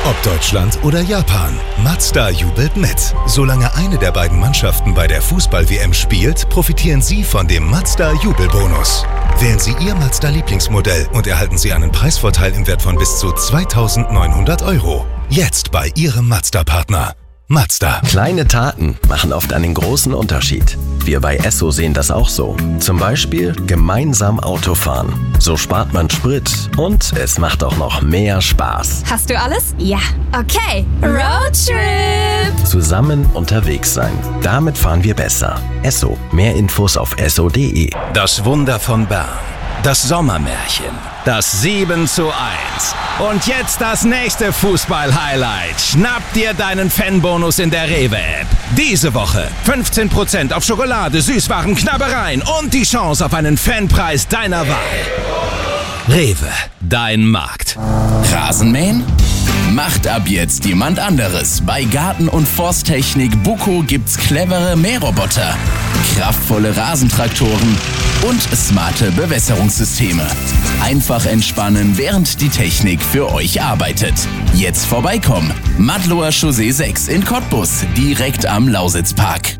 Ob Deutschland oder Japan, Mazda jubelt mit. Solange eine der beiden Mannschaften bei der Fußball-WM spielt, profitieren Sie von dem Mazda-Jubelbonus. Wählen Sie Ihr Mazda-Lieblingsmodell und erhalten Sie einen Preisvorteil im Wert von bis zu 2.900 €. Jetzt bei Ihrem Mazda-Partner. Mazda. Kleine Taten machen oft einen großen Unterschied. Wir bei Esso sehen das auch so. Zum Beispiel gemeinsam Autofahren. So spart man Sprit und es macht auch noch mehr Spaß. Hast du alles? Ja. Okay. Roadtrip! Zusammen unterwegs sein. Damit fahren wir besser. Esso. Mehr Infos auf esso.de. Das Wunder von Bern. Das Sommermärchen. Das 7:1. Und jetzt das nächste Fußball-Highlight. Schnapp dir deinen Fanbonus in der Rewe-App. Diese Woche 15% auf Schokolade, Süßwaren, Knabbereien und die Chance auf einen Fanpreis deiner Wahl. Rewe, dein Markt. Rasenmähen? Macht ab jetzt jemand anderes. Bei Garten- und Forsttechnik Buko gibt's clevere Mähroboter, kraftvolle Rasentraktoren und smarte Bewässerungssysteme. Einfach entspannen, während die Technik für euch arbeitet. Jetzt vorbeikommen. Madloer Chaussee 6 in Cottbus, direkt am Lausitzpark.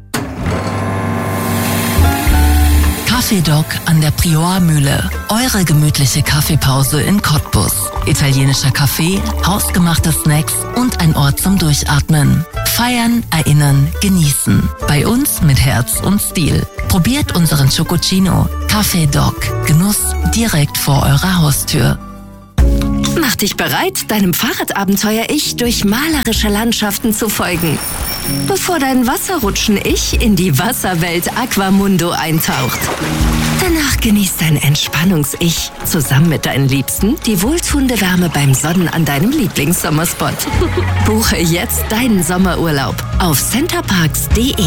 Kaffeedoc an der Priormühle. Eure gemütliche Kaffeepause in Cottbus. Italienischer Kaffee, hausgemachte Snacks und ein Ort zum Durchatmen. Feiern, erinnern, genießen. Bei uns mit Herz und Stil. Probiert unseren Chococino. Kaffeedoc. Genuss direkt vor eurer Haustür. Mach dich bereit, deinem Fahrradabenteuer-Ich durch malerische Landschaften zu folgen. Bevor dein Wasserrutschen-Ich in die Wasserwelt Aquamundo eintaucht. Danach genießt dein Entspannungs-Ich zusammen mit deinen Liebsten die wohltuende Wärme beim Sonnen an deinem Lieblingssommerspot. Buche jetzt deinen Sommerurlaub auf centerparks.de.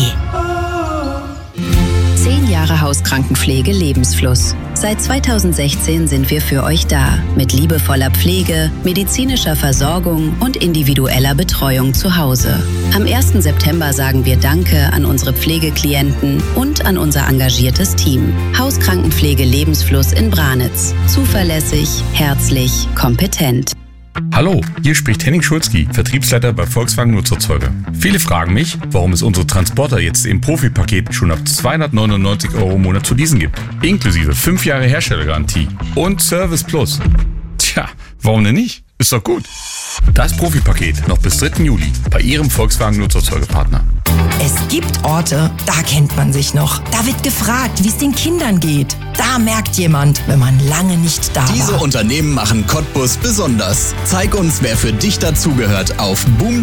10 Jahre Hauskrankenpflege Lebensfluss. Seit 2016 sind wir für euch da. Mit liebevoller Pflege, medizinischer Versorgung und individueller Betreuung zu Hause. Am 1. September sagen wir Danke an unsere Pflegeklienten und an unser engagiertes Team. Hauskrankenpflege Lebensfluss in Branitz. Zuverlässig, herzlich, kompetent. Hallo, hier spricht Henning Schulzki, Vertriebsleiter bei Volkswagen Nutzerzeuger. Viele fragen mich, warum es unsere Transporter jetzt im Profipaket schon ab 299 € im Monat zu leasen gibt. Inklusive 5 Jahre Herstellergarantie und Service Plus. Tja, warum denn nicht? Ist doch gut. Das Profipaket noch bis 3. Juli bei Ihrem Volkswagen Nutzerzeugerpartner. Es gibt Orte, da kennt man sich noch. Da wird gefragt, wie es den Kindern geht. Da merkt jemand, wenn man lange nicht da war. Diese Unternehmen machen Cottbus besonders. Zeig uns, wer für dich dazugehört auf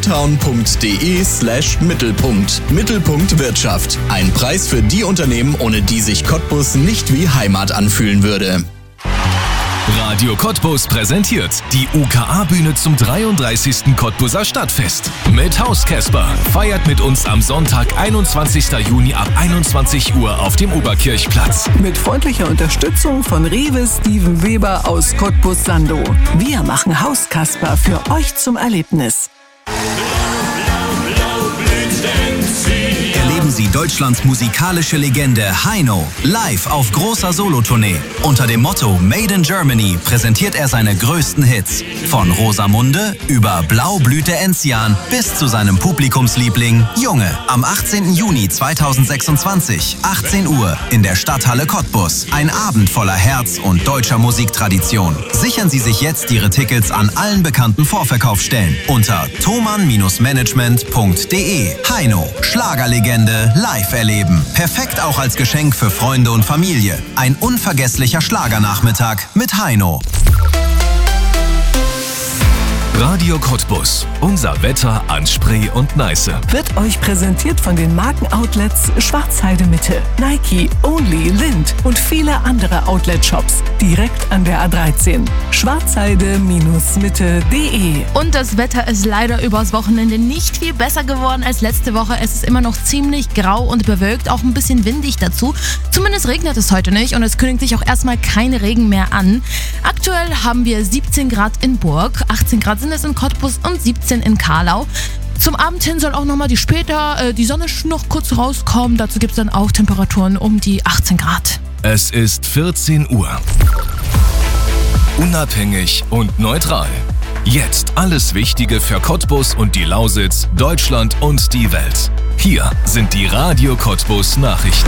boomtown.de/Mittelpunkt. Mittelpunkt Wirtschaft. Ein Preis für die Unternehmen, ohne die sich Cottbus nicht wie Heimat anfühlen würde. Radio Cottbus präsentiert die UKA-Bühne zum 33. Cottbuser Stadtfest. Mit Hauskasper. Feiert mit uns am Sonntag, 21. Juni ab 21 Uhr auf dem Oberkirchplatz. Mit freundlicher Unterstützung von Rewe Steven Weber aus Cottbus-Sandow. Wir machen Hauskasper für euch zum Erlebnis. Erleben Sie Deutschlands musikalische Legende Heino live auf großer Solotournee. Unter dem Motto Made in Germany präsentiert er seine größten Hits. Von Rosamunde über Blau blüht der Enzian bis zu seinem Publikumsliebling Junge. Am 18. Juni 2026, 18 Uhr in der Stadthalle Cottbus. Ein Abend voller Herz und deutscher Musiktradition. Sichern Sie sich jetzt Ihre Tickets an allen bekannten Vorverkaufsstellen unter thomann-management.de. Heino, Schlagerlegende live erleben. Perfekt auch als Geschenk für Freunde und Familie. Ein unvergesslicher Schlagernachmittag mit Heino. Radio Cottbus. Unser Wetter an Spree und Neiße. Wird euch präsentiert von den Markenoutlets Schwarzheide Mitte, Nike, Only, Lind und viele andere Outlet-Shops direkt an der A13. Schwarzheide-mitte.de. Und das Wetter ist leider übers Wochenende nicht viel besser geworden als letzte Woche. Es ist immer noch ziemlich grau und bewölkt, auch ein bisschen windig dazu. Zumindest regnet es heute nicht und es kündigt sich auch erstmal kein Regen mehr an. Aktuell haben wir 17 Grad in Burg, 18 Grad sind es in Cottbus und 17 in Karlau. Zum Abend hin soll auch nochmal die Sonne noch kurz rauskommen. Dazu gibt es dann auch Temperaturen um die 18 Grad. Es ist 14 Uhr. Unabhängig und neutral. Jetzt alles Wichtige für Cottbus und die Lausitz, Deutschland und die Welt. Hier sind die Radio Cottbus Nachrichten.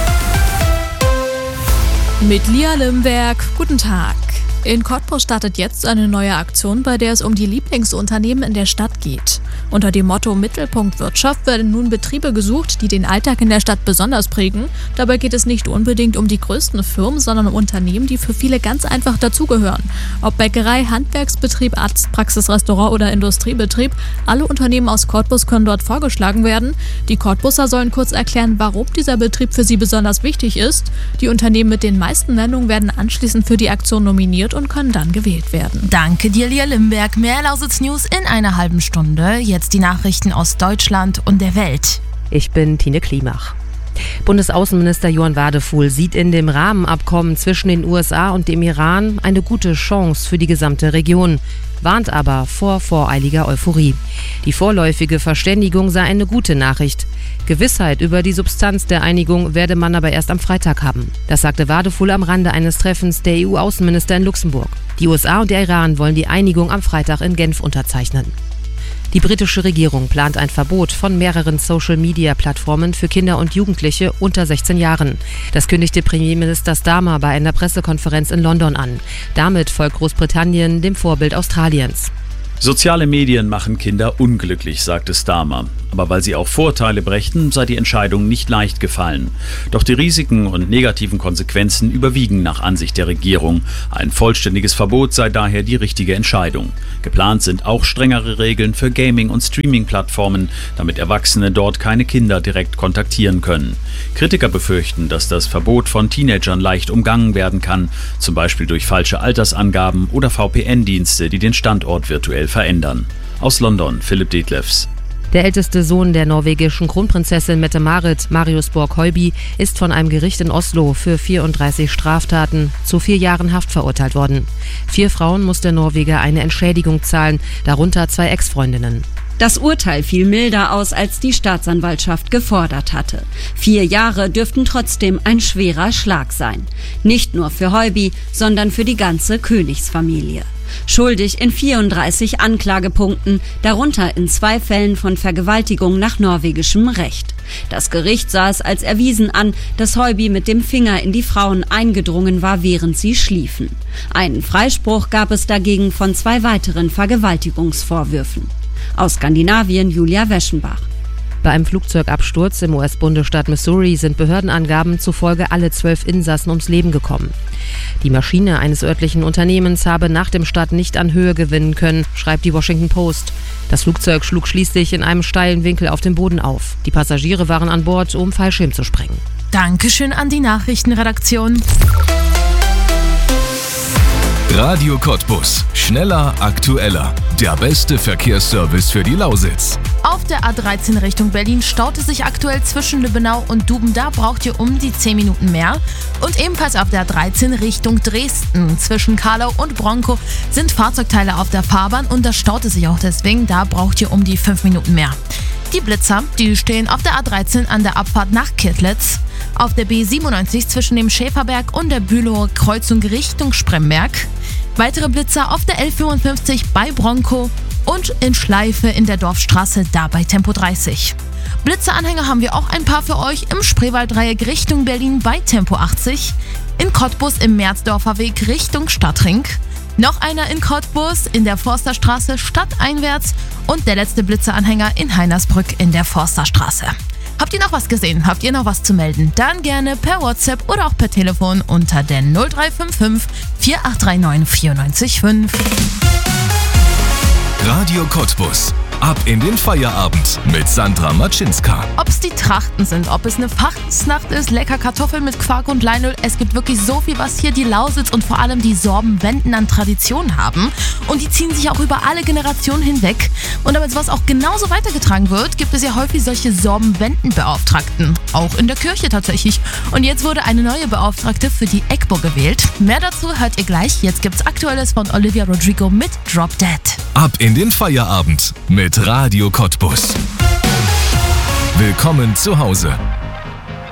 Mit Lia Limberg, guten Tag. In Cottbus startet jetzt eine neue Aktion, bei der es um die Lieblingsunternehmen in der Stadt geht. Unter dem Motto Mittelpunkt Wirtschaft werden nun Betriebe gesucht, die den Alltag in der Stadt besonders prägen. Dabei geht es nicht unbedingt um die größten Firmen, sondern um Unternehmen, die für viele ganz einfach dazugehören. Ob Bäckerei, Handwerksbetrieb, Arztpraxis, Restaurant oder Industriebetrieb, alle Unternehmen aus Cottbus können dort vorgeschlagen werden. Die Cottbuser sollen kurz erklären, warum dieser Betrieb für sie besonders wichtig ist. Die Unternehmen mit den meisten Nennungen werden anschließend für die Aktion nominiert und können dann gewählt werden. Danke dir, Lia Limberg. Mehr Lausitz News in einer halben Stunde. Jetzt die Nachrichten aus Deutschland und der Welt. Ich bin Tine Klimach. Bundesaußenminister Johann Wadefuhl sieht in dem Rahmenabkommen zwischen den USA und dem Iran eine gute Chance für die gesamte Region, warnt aber vor voreiliger Euphorie. Die vorläufige Verständigung sei eine gute Nachricht. Gewissheit über die Substanz der Einigung werde man aber erst am Freitag haben. Das sagte Wadefuhl am Rande eines Treffens der EU-Außenminister in Luxemburg. Die USA und der Iran wollen die Einigung am Freitag in Genf unterzeichnen. Die britische Regierung plant ein Verbot von mehreren Social-Media-Plattformen für Kinder und Jugendliche unter 16 Jahren. Das kündigte Premierminister Starmer bei einer Pressekonferenz in London an. Damit folgt Großbritannien dem Vorbild Australiens. Soziale Medien machen Kinder unglücklich, sagte Starmer. Aber weil sie auch Vorteile brächten, sei die Entscheidung nicht leicht gefallen. Doch die Risiken und negativen Konsequenzen überwiegen nach Ansicht der Regierung. Ein vollständiges Verbot sei daher die richtige Entscheidung. Geplant sind auch strengere Regeln für Gaming- und Streaming-Plattformen, damit Erwachsene dort keine Kinder direkt kontaktieren können. Kritiker befürchten, dass das Verbot von Teenagern leicht umgangen werden kann, zum Beispiel durch falsche Altersangaben oder VPN-Dienste, die den Standort virtuell verändern. Aus London, Philipp Detlefs. Der älteste Sohn der norwegischen Kronprinzessin Mette-Marit, Marius Borg-Høiby, ist von einem Gericht in Oslo für 34 Straftaten zu 4 Jahren Haft verurteilt worden. 4 Frauen muss der Norweger eine Entschädigung zahlen, darunter 2 Ex-Freundinnen. Das Urteil fiel milder aus, als die Staatsanwaltschaft gefordert hatte. 4 Jahre dürften trotzdem ein schwerer Schlag sein. Nicht nur für Høiby, sondern für die ganze Königsfamilie. Schuldig in 34 Anklagepunkten, darunter in 2 Fällen von Vergewaltigung nach norwegischem Recht. Das Gericht sah es als erwiesen an, dass Høiby mit dem Finger in die Frauen eingedrungen war, während sie schliefen. Einen Freispruch gab es dagegen von 2 weiteren Vergewaltigungsvorwürfen. Aus Skandinavien, Julia Weschenbach. Bei einem Flugzeugabsturz im US-Bundesstaat Missouri sind Behördenangaben zufolge alle 12 Insassen ums Leben gekommen. Die Maschine eines örtlichen Unternehmens habe nach dem Start nicht an Höhe gewinnen können, schreibt die Washington Post. Das Flugzeug schlug schließlich in einem steilen Winkel auf dem Boden auf. Die Passagiere waren an Bord, um Fallschirm zu sprengen. Dankeschön an die Nachrichtenredaktion. Radio Cottbus. Schneller, aktueller. Der beste Verkehrsservice für die Lausitz. Auf der A13 Richtung Berlin staut es sich aktuell zwischen Lübbenau und Duben. Da braucht ihr um die 10 Minuten mehr. Und ebenfalls auf der A13 Richtung Dresden. Zwischen Karlau und Bronkow sind Fahrzeugteile auf der Fahrbahn und da staut es sich auch deswegen. Da braucht ihr um die 5 Minuten mehr. Die Blitzer, die stehen auf der A13 an der Abfahrt nach Kittlitz. Auf der B97 zwischen dem Schäferberg und der Bülower Kreuzung Richtung Spremberg. Weitere Blitzer auf der L55 bei Bronkow und in Schleife in der Dorfstraße, da bei Tempo 30. Blitzeranhänger haben wir auch ein paar für euch im Spreewalddreieck Richtung Berlin bei Tempo 80, in Cottbus im Merzdorfer Weg Richtung Stadtring, noch einer in Cottbus in der Forsterstraße stadteinwärts und der letzte Blitzeranhänger in Heinersbrück in der Forsterstraße. Habt ihr noch was gesehen? Habt ihr noch was zu melden? Dann gerne per WhatsApp oder auch per Telefon unter der 0355 4839 495. Radio Cottbus. Ab in den Feierabend mit Sandra Matschinska. Ob es die Trachten sind, ob es eine Fastnacht ist, lecker Kartoffeln mit Quark und Leinöl. Es gibt wirklich so viel, was hier die Lausitz und vor allem die Sorbenwenden an Tradition haben. Und die ziehen sich auch über alle Generationen hinweg. Und damit sowas auch genauso weitergetragen wird, gibt es ja häufig solche Sorbenwendenbeauftragten. Auch in der Kirche tatsächlich. Und jetzt wurde eine neue Beauftragte für die EGBO gewählt. Mehr dazu hört ihr gleich. Jetzt gibt's Aktuelles von Olivia Rodrigo mit Drop Dead. Ab in den Feierabend mit Radio Cottbus. Willkommen zu Hause.